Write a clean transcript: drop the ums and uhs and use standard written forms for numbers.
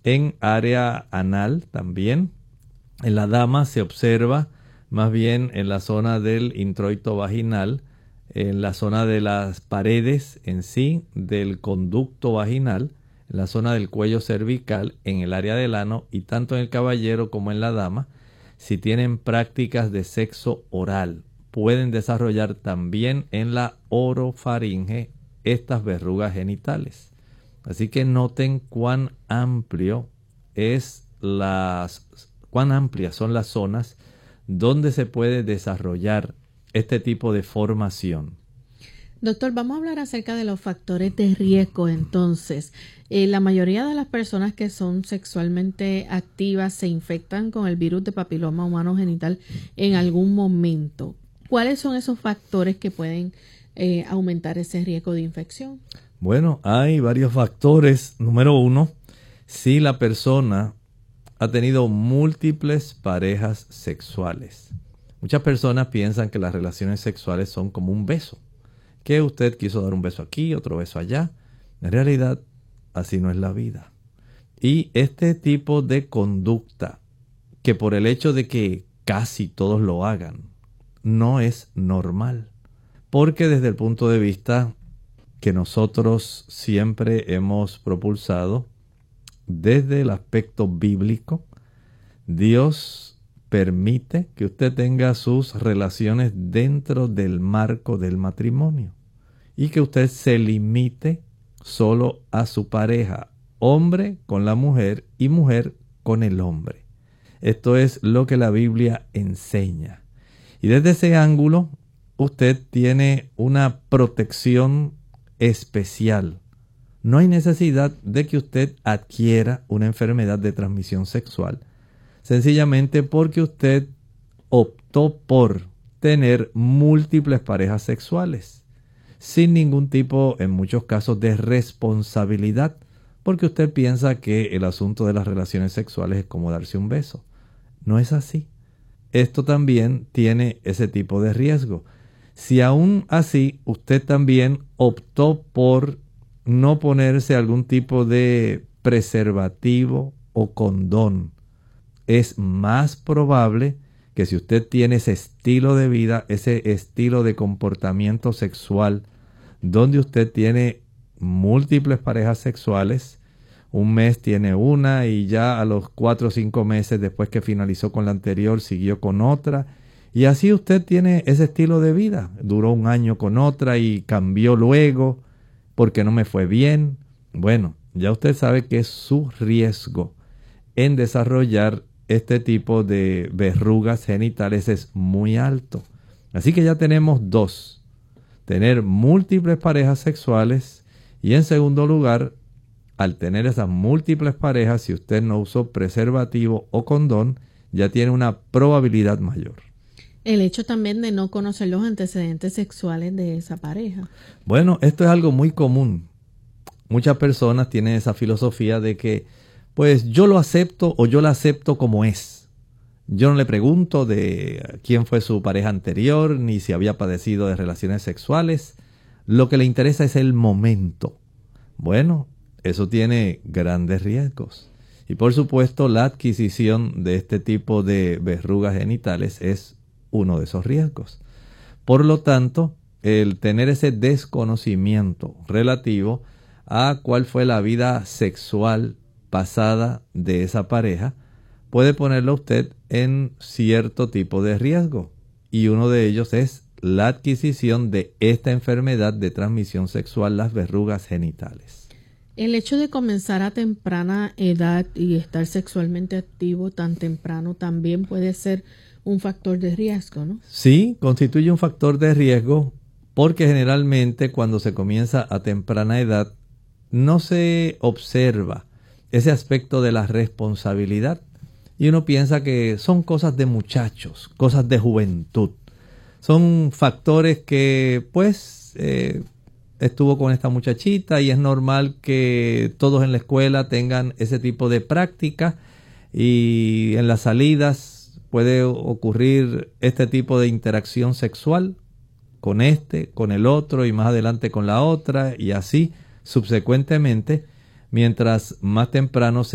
en área anal también. En la dama se observa más bien en la zona del introito vaginal, en la zona de las paredes en sí, del conducto vaginal, en la zona del cuello cervical, en el área del ano, y tanto en el caballero como en la dama, si tienen prácticas de sexo oral, pueden desarrollar también en la orofaringe estas verrugas genitales. Así que noten cuán amplias son las zonas donde se puede desarrollar este tipo de formación. Doctor, vamos a hablar acerca de los factores de riesgo entonces. La mayoría de las personas que son sexualmente activas se infectan con el virus de papiloma humano genital en algún momento. ¿Cuáles son esos factores que pueden aumentar ese riesgo de infección? Bueno, hay varios factores. Número 1, si la persona ha tenido múltiples parejas sexuales. Muchas personas piensan que las relaciones sexuales son como un beso, que usted quiso dar un beso aquí, otro beso allá. En realidad, así no es la vida. Y este tipo de conducta, que por el hecho de que casi todos lo hagan, no es normal. Porque desde el punto de vista que nosotros siempre hemos propulsado, desde el aspecto bíblico, Dios permite que usted tenga sus relaciones dentro del marco del matrimonio y que usted se limite solo a su pareja, hombre con la mujer y mujer con el hombre. Esto es lo que la Biblia enseña. Y desde ese ángulo, usted tiene una protección especial. No hay necesidad de que usted adquiera una enfermedad de transmisión sexual, sencillamente porque usted optó por tener múltiples parejas sexuales, sin ningún tipo, en muchos casos, de responsabilidad, porque usted piensa que el asunto de las relaciones sexuales es como darse un beso. No es así. Esto también tiene ese tipo de riesgo. Si aún así usted también optó por no ponerse algún tipo de preservativo o condón, es más probable que si usted tiene ese estilo de vida, ese estilo de comportamiento sexual, donde usted tiene múltiples parejas sexuales, un mes tiene una y ya a los 4 o 5 meses después que finalizó con la anterior siguió con otra, y así usted tiene ese estilo de vida. Duró un año con otra y cambió luego porque no me fue bien. Bueno, ya usted sabe que su riesgo en desarrollar este tipo de verrugas genitales es muy alto. Así que ya tenemos 2. Tener múltiples parejas sexuales y, en segundo lugar, al tener esas múltiples parejas, si usted no usó preservativo o condón, ya tiene una probabilidad mayor. El hecho también de no conocer los antecedentes sexuales de esa pareja. Bueno, esto es algo muy común. Muchas personas tienen esa filosofía de que, pues yo lo acepto o yo la acepto como es. Yo no le pregunto de quién fue su pareja anterior, ni si había padecido de relaciones sexuales. Lo que le interesa es el momento. Bueno, eso tiene grandes riesgos. Y por supuesto, la adquisición de este tipo de verrugas genitales es uno de esos riesgos. Por lo tanto, el tener ese desconocimiento relativo a cuál fue la vida sexual pasada de esa pareja puede ponerlo a usted en cierto tipo de riesgo. Y uno de ellos es la adquisición de esta enfermedad de transmisión sexual, las verrugas genitales. El hecho de comenzar a temprana edad y estar sexualmente activo tan temprano también puede ser un factor de riesgo, ¿no? Sí, constituye un factor de riesgo porque generalmente cuando se comienza a temprana edad no se observa ese aspecto de la responsabilidad y uno piensa que son cosas de muchachos, cosas de juventud. Son factores que pues estuvo con esta muchachita y es normal que todos en la escuela tengan ese tipo de práctica y en las salidas puede ocurrir este tipo de interacción sexual con este, con el otro y más adelante con la otra y así subsecuentemente, mientras más temprano